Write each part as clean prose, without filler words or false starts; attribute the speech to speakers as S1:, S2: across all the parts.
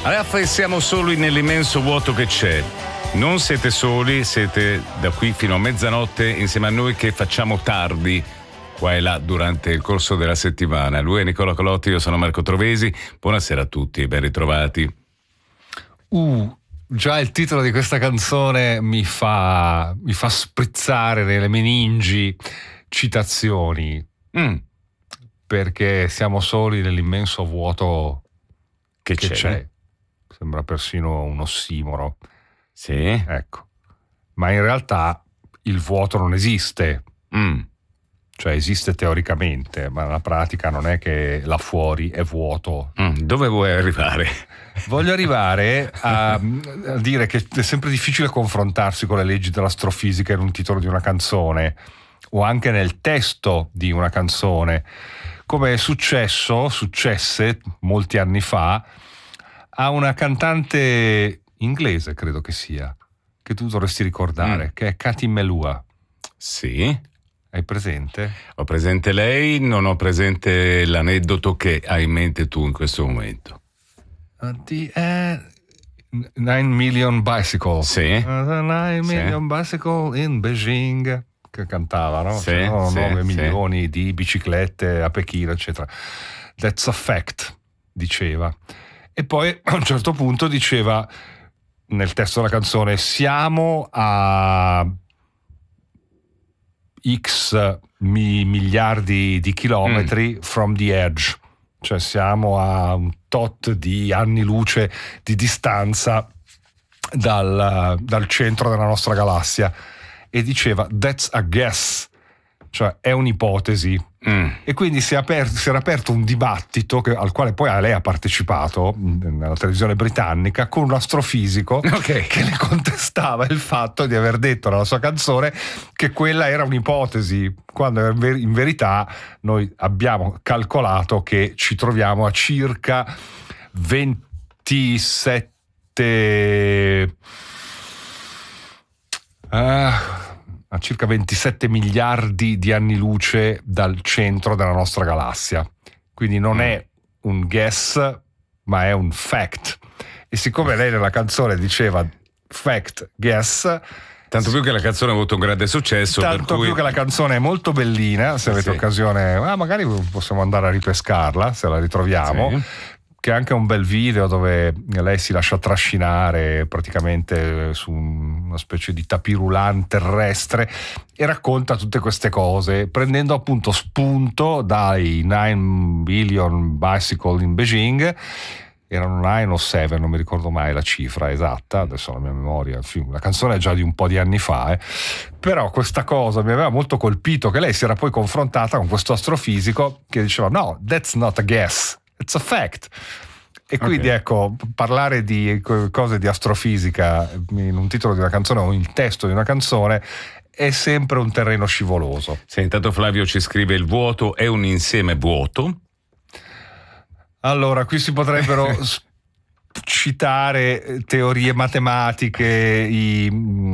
S1: Allora, siamo soli nell'immenso vuoto che c'è. Non siete soli, siete da qui fino a mezzanotte insieme a noi che facciamo tardi qua e là durante il corso della settimana. Lui è Nicola Colotti, io sono Marco Trovesi. Buonasera a tutti e ben ritrovati.
S2: Già il titolo di questa canzone mi fa sprizzare nelle meningi citazioni, perché siamo soli nell'immenso vuoto che c'è. Sembra persino un ossimoro.
S1: Sì.
S2: Ecco. Ma in realtà il vuoto non esiste. Cioè esiste teoricamente, ma nella pratica non è che là fuori è vuoto.
S1: Dove vuoi arrivare?
S2: Voglio arrivare a dire che è sempre difficile confrontarsi con le leggi dell'astrofisica in un titolo di una canzone o anche nel testo di una canzone, come è successe molti anni fa a una cantante inglese, credo che sia, che tu dovresti ricordare, che è Katy Melua.
S1: Sì.
S2: Hai presente?
S1: Ho presente lei, non ho presente l'aneddoto che hai in mente tu in questo momento.
S2: 9 Million Bicycle.
S1: Sì.
S2: 9 Million Bicycle in Beijing, che cantava, no?
S1: Sì,
S2: C'erano 9
S1: sì.
S2: milioni di biciclette a Pechino, eccetera. That's a fact, diceva. E poi a un certo punto diceva nel testo della canzone: siamo a X miliardi di chilometri from the edge, cioè siamo a un tot di anni luce di distanza dal centro della nostra galassia, e diceva that's a guess, cioè è un'ipotesi. E quindi si era aperto un dibattito al quale poi lei ha partecipato nella televisione britannica con un astrofisico che le contestava il fatto di aver detto nella sua canzone che quella era un'ipotesi, quando in verità noi abbiamo calcolato che ci troviamo a circa 27 miliardi di anni luce dal centro della nostra galassia. Quindi non è un guess, ma è un fact. E siccome lei nella canzone diceva fact, guess,
S1: tanto più che la canzone ha avuto un grande successo,
S2: tanto più che la canzone è molto bellina, se avete occasione, magari possiamo andare a ripescarla se la ritroviamo.
S1: Sì.
S2: Che è anche un bel video dove lei si lascia trascinare praticamente su una specie di tapirulan terrestre e racconta tutte queste cose prendendo appunto spunto dai 9 billion bicycle in Beijing. Erano 9 o 7, non mi ricordo mai la cifra esatta, adesso la mia memoria, la canzone è già di un po' di anni fa, però questa cosa mi aveva molto colpito, che lei si era poi confrontata con questo astrofisico che diceva no, that's not a guess, it's a fact. E quindi ecco, parlare di cose di astrofisica in un titolo di una canzone o in testo di una canzone è sempre un terreno scivoloso.
S1: Sì, intanto Flavio ci scrive: il vuoto è un insieme vuoto.
S2: Allora, qui si potrebbero citare teorie matematiche, i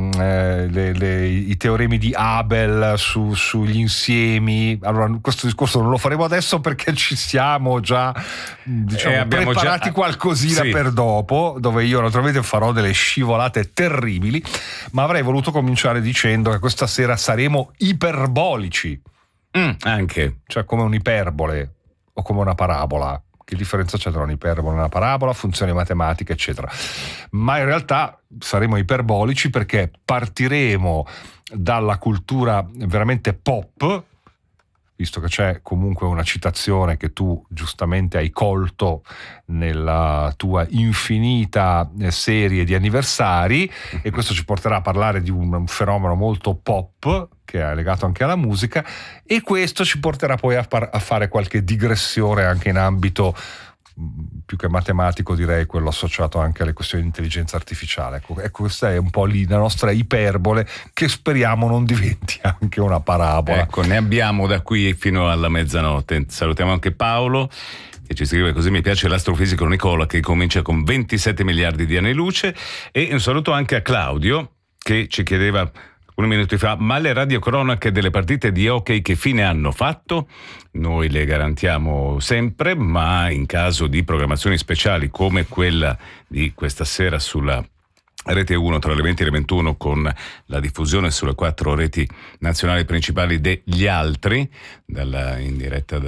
S2: teoremi di Abel sugli insiemi. Allora, questo discorso non lo faremo adesso perché ci siamo già preparati qualcosina per dopo, dove io naturalmente farò delle scivolate terribili, ma avrei voluto cominciare dicendo che questa sera saremo iperbolici.
S1: Anche.
S2: Cioè come un'iperbole o come una parabola. Che differenza c'è tra un'iperbola e una parabola, funzioni matematiche, eccetera. Ma in realtà saremo iperbolici perché partiremo dalla cultura veramente pop, visto che c'è comunque una citazione che tu giustamente hai colto nella tua infinita serie di anniversari, e questo ci porterà a parlare di un fenomeno molto pop che è legato anche alla musica, e questo ci porterà poi a fare qualche digressione anche in ambito più che matematico, direi quello associato anche alle questioni di intelligenza artificiale. Ecco, questa è un po' lì la nostra iperbole, che speriamo non diventi anche una parabola.
S1: Ecco, ne abbiamo da qui fino alla mezzanotte. Salutiamo anche Paolo che ci scrive così: mi piace l'astrofisico Nicola che comincia con 27 miliardi di anni luce, e un saluto anche a Claudio che ci chiedeva un minuto fa. Ma le radiocronache delle partite di hockey che fine hanno fatto? Noi le garantiamo sempre, ma in caso di programmazioni speciali come quella di questa sera sulla Rete 1 tra le 20 e le 21, con la diffusione sulle 4 reti nazionali principali degli altri, in diretta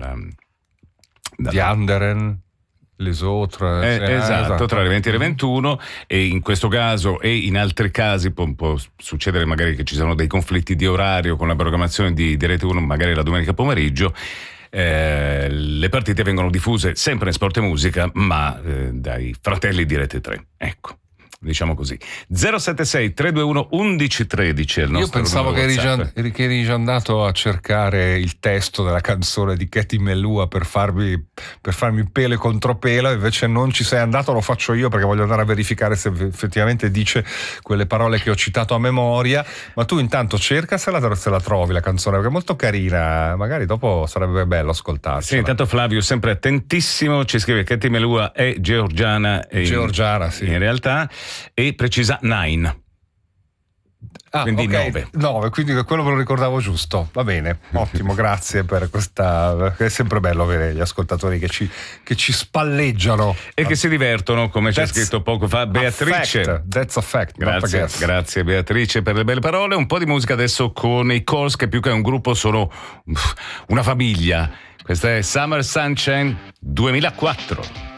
S2: di Anderen, les autres,
S1: esatto, tra le 20 e le 21, e in questo caso e in altri casi può succedere magari che ci siano dei conflitti di orario con la programmazione di Rete 1, magari la domenica pomeriggio. Le partite vengono diffuse sempre in Sport e Musica, ma dai fratelli di Rete 3, ecco, diciamo così. 076 321 1113 è il nostro.
S2: Io pensavo che eri già andato a cercare il testo della canzone di Katy Melua per farmi pelo e contropelo, invece non ci sei andato. Lo faccio io perché voglio andare a verificare se effettivamente dice quelle parole che ho citato a memoria, ma tu intanto cerca se la trovi la canzone, perché è molto carina, magari dopo sarebbe bello ascoltarla.
S1: Sì, intanto Flavio sempre attentissimo ci scrive: Katy Melua è georgiana,
S2: sì,
S1: in realtà, e precisa 9. Quindi
S2: okay. 9, quindi quello me lo ricordavo giusto. Va bene, ottimo, grazie per questa. È sempre bello avere gli ascoltatori che ci spalleggiano
S1: e che si divertono, come c'è scritto poco fa Beatrice.
S2: That's a fact.
S1: Grazie Beatrice per le belle parole. Un po' di musica adesso con i Coles, che più che un gruppo sono una famiglia. Questa è Summer Sunshine 2004.